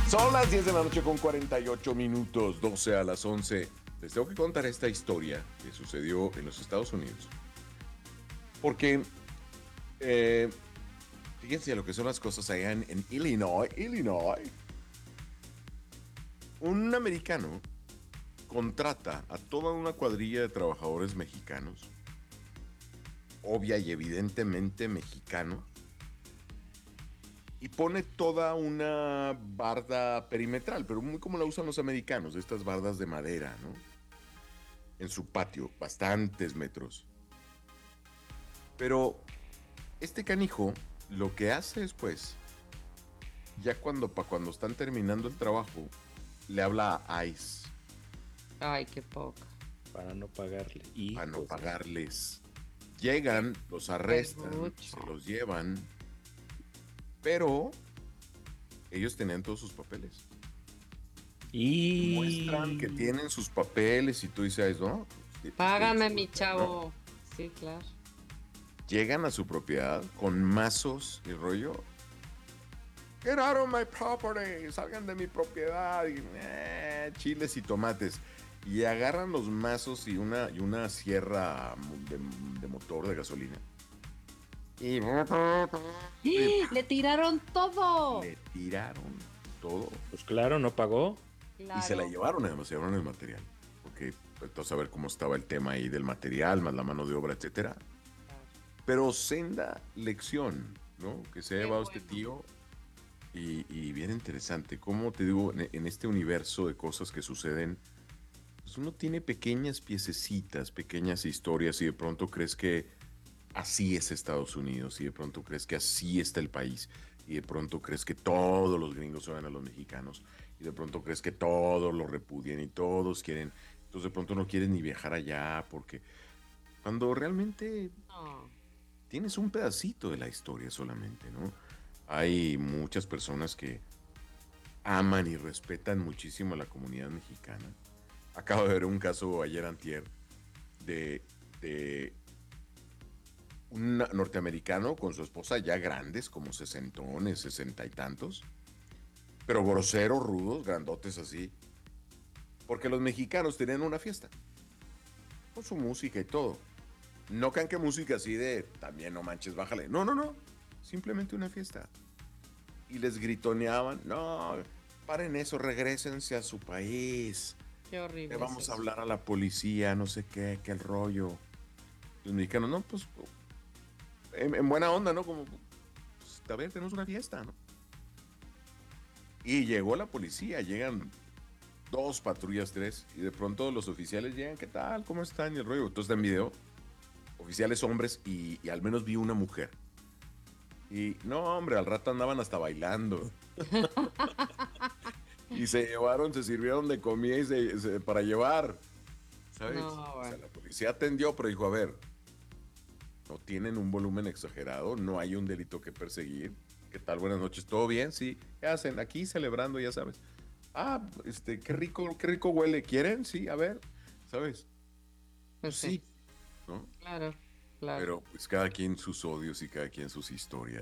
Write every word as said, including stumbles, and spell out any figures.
Son las diez de la noche con cuarenta y ocho minutos, doce a las once. Les tengo que contar esta historia que sucedió en los Estados Unidos. Porque, eh, fíjense lo que son las cosas allá en, en Illinois, Illinois. Un americano contrata a toda una cuadrilla de trabajadores mexicanos, obvia y evidentemente mexicanos, y pone toda una barda perimetral, pero muy como la usan los americanos, estas bardas de madera, ¿no? En su patio, bastantes metros. Pero este canijo lo que hace después, ya cuando, pa, cuando están terminando el trabajo, le habla a ICE Ay, qué poca. Para no pagarle. para no Hijos. pagarles. Llegan, los arrestan, mucho. se los llevan, pero ellos tenían todos sus papeles. Y Muestran que tienen sus papeles y tú dices, ¿no? Este, Págame, este, mi ¿no? chavo. Sí, claro. Llegan a su propiedad con mazos y rollo. Get out of my property, salgan de mi propiedad, y, eh, chiles y tomates. Y agarran los mazos y una, y una sierra de, de motor de gasolina. Y Le tiraron todo. le tiraron todo. pues claro, no pagó. Y se la Claro. llevaron, además, se llevaron el material. Porque, pues, a saber cómo estaba el tema ahí del material, más la mano de obra, etcétera. Pero senda lección, ¿no? Que se ha Qué llevado bueno. este tío. Y, y bien interesante. Como te digo, en, en este universo de cosas que suceden, pues uno tiene pequeñas piececitas, pequeñas historias, y de pronto crees que así es Estados Unidos, y de pronto crees que así está el país, y de pronto crees que todos los gringos odian a los mexicanos, y de pronto crees que todos los repudian y todos quieren. Entonces de pronto no quieres ni viajar allá, porque cuando realmente No. tienes un pedacito de la historia solamente, ¿no? Hay muchas personas que aman y respetan muchísimo a la comunidad mexicana. Acabo de ver un caso ayer antier de, de un norteamericano con su esposa ya grandes, como sesentones, sesenta y tantos, pero groseros, rudos, grandotes así, porque los mexicanos tenían una fiesta, con su música y todo. No crean que música así de, también no manches, bájale. No, no, no, simplemente una fiesta. Y les gritoneaban, no, paren eso, regrésense a su país. Qué horrible. Le es vamos a eso. hablar a la policía, no sé qué, qué el rollo. Los mexicanos, no, pues, en, en buena onda, ¿no? Como, pues, a ver, tenemos una fiesta, ¿no? Y llegó la policía, llegan dos patrullas, tres, y de pronto los oficiales llegan, ¿qué tal? ¿Cómo están? Y el rollo, todo está en video. Oficiales hombres y, y al menos vi una mujer. Y no, hombre, al rato andaban hasta bailando. Y se llevaron, se sirvieron de comida y se, se- para llevar, ¿sabes? No, O sea, bueno. la policía atendió, pero dijo, a ver, no tienen un volumen exagerado, no hay un delito que perseguir. ¿Qué tal? Buenas noches, ¿todo bien? Sí, ¿qué hacen? Aquí celebrando, ya sabes. Ah, este, qué rico, qué rico huele. ¿Quieren? Sí, a ver, ¿sabes? Pues Sí, sí. ¿no? Claro, claro. Pero pues cada quien sus odios y cada quien sus historias.